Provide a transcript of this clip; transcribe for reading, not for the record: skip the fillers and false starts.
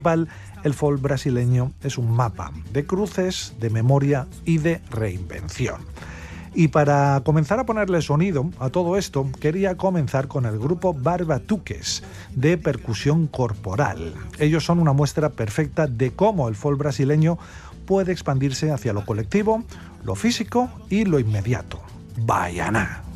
el folk brasileño es un mapa de cruces, de memoria y de reinvención. Y para comenzar a ponerle sonido a todo esto, quería comenzar con el grupo Barbatuques, de percusión corporal. Ellos son una muestra perfecta de cómo el folk brasileño puede expandirse hacia lo colectivo, lo físico y lo inmediato. Baianá.